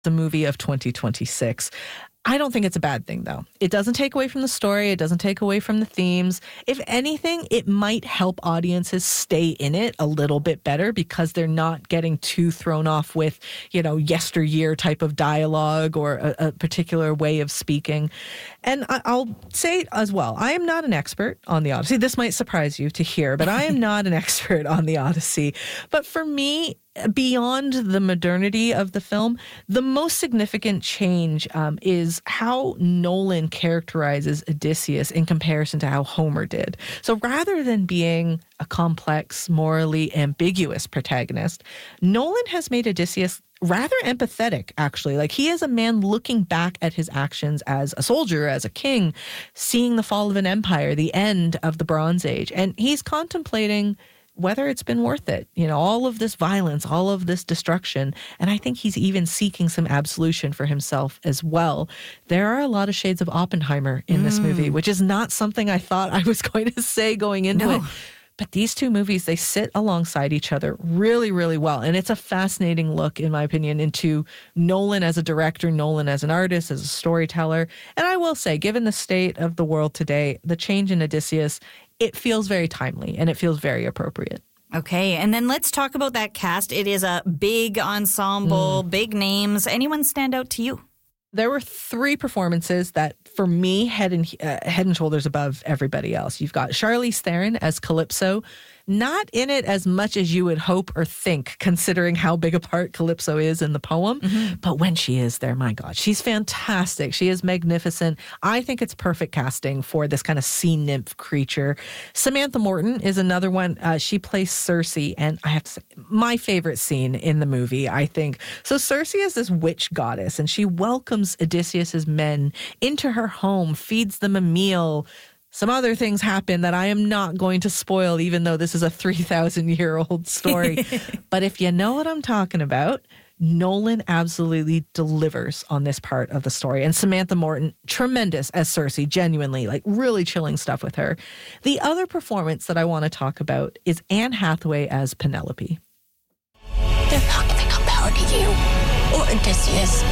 the movie of 2026. I don't think it's a bad thing, though. It doesn't take away from the story. It doesn't take away from the themes. If anything, it might help audiences stay in it a little bit better because they're not getting too thrown off with, yesteryear type of dialogue or a particular way of speaking. And I'll say as well, I am not an expert on the Odyssey. This might surprise you to hear, but I am not an expert on the Odyssey. But for me, beyond the modernity of the film, the most significant change is how Nolan characterizes Odysseus in comparison to how Homer did. So rather than being a complex, morally ambiguous protagonist, Nolan has made Odysseus rather empathetic, actually. Like, he is a man looking back at his actions as a soldier, as a king, seeing the fall of an empire, the end of the Bronze Age. And he's contemplating whether it's been worth it, all of this violence, all of this destruction. And I think he's even seeking some absolution for himself as well. There are a lot of shades of Oppenheimer in this movie, which is not something I thought I was going to say going into it. But these two movies, they sit alongside each other really, really well. And it's a fascinating look, in my opinion, into Nolan as a director, Nolan as an artist, as a storyteller. And I will say, given the state of the world today, the change in Odysseus, it feels very timely and it feels very appropriate. Okay, and then let's talk about that cast. It is a big ensemble, big names. Anyone stand out to you? There were three performances that, for me, head and shoulders above everybody else. You've got Charlize Theron as Calypso, not in it as much as you would hope or think, considering how big a part Calypso is in the poem. But when she is there, my God, she's fantastic. She is magnificent. I think it's perfect casting for this kind of sea nymph creature. Samantha Morton is another one. She plays Circe, and I have to say, my favorite scene in the movie, I think. So Circe is this witch goddess, and she welcomes Odysseus's men into her home, feeds them a meal. Some other things happen that I am not going to spoil, even though this is a 3,000-year-old story. But if you know what I'm talking about, Nolan absolutely delivers on this part of the story. And Samantha Morton, tremendous as Circe, genuinely, like really chilling stuff with her. The other performance that I want to talk about is Anne Hathaway as Penelope. They're not giving up power to you or Odysseus.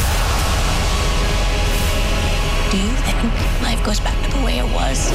Do you think life goes back to the way it was?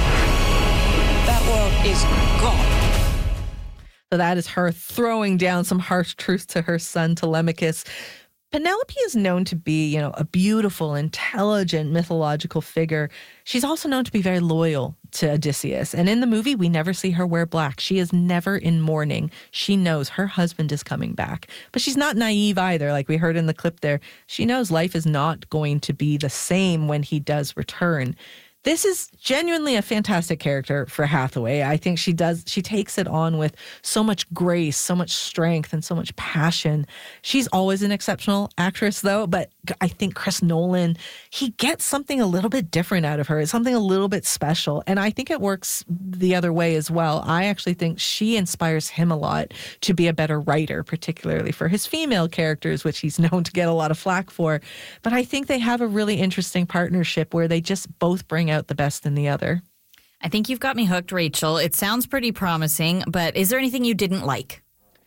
That world is gone. So that is her throwing down some harsh truth to her son Telemachus. Penelope is known to be, a beautiful, intelligent, mythological figure. She's also known to be very loyal to Odysseus. And in the movie, we never see her wear black. She is never in mourning. She knows her husband is coming back. But she's not naive either, like we heard in the clip there. She knows life is not going to be the same when he does return. This is genuinely a fantastic character for Hathaway. I think she takes it on with so much grace, so much strength, and so much passion. She's always an exceptional actress, though, but I think Chris Nolan, he gets something a little bit different out of her. It's something a little bit special, and I think it works the other way as well. I actually think she inspires him a lot to be a better writer, particularly for his female characters, which he's known to get a lot of flack for. But I think they have a really interesting partnership where they just both bring out the best in the other. I think you've got me hooked, Rachel. It sounds pretty promising, but is there anything you didn't like?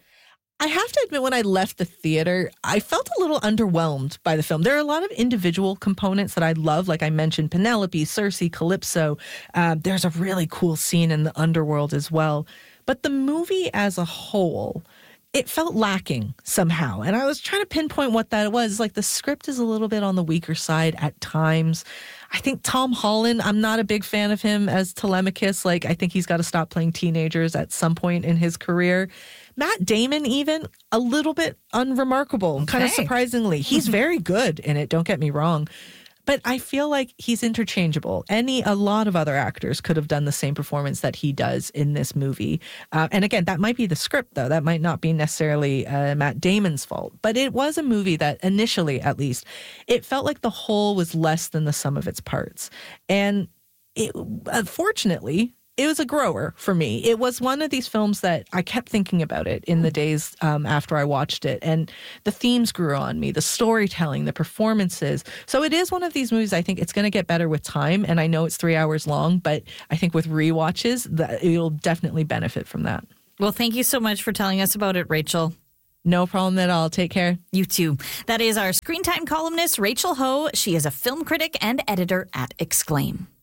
I have to admit, when I left the theater, I felt a little underwhelmed by the film. There are a lot of individual components that I love, like I mentioned, Penelope, Circe, Calypso. There's a really cool scene in the underworld as well. But the movie as a whole, it felt lacking somehow. And I was trying to pinpoint what that was. Like, the script is a little bit on the weaker side at times. I think Tom Holland, I'm not a big fan of him as Telemachus. Like, I think he's got to stop playing teenagers at some point in his career. Matt Damon, even a little bit unremarkable, kind of surprisingly. He's very good in it, don't get me wrong. But I feel like he's interchangeable. A lot of other actors could have done the same performance that he does in this movie. And again, that might be the script, though. That might not be necessarily Matt Damon's fault. But it was a movie that initially, at least, it felt like the whole was less than the sum of its parts. And unfortunately, it was a grower for me. It was one of these films that I kept thinking about it in the days after I watched it. And the themes grew on me, the storytelling, the performances. So it is one of these movies I think it's going to get better with time. And I know it's 3 hours long, but I think with rewatches, it'll definitely benefit from that. Well, thank you so much for telling us about it, Rachel. No problem at all. Take care. You too. That is our Screen Time columnist, Rachel Ho. She is a film critic and editor at Exclaim.